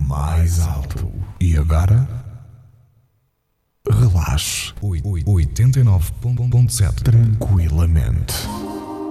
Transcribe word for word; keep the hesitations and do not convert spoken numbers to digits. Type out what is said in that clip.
mais alto. E agora? Relaxe. oitenta e nove ponto sete. Tranquilamente.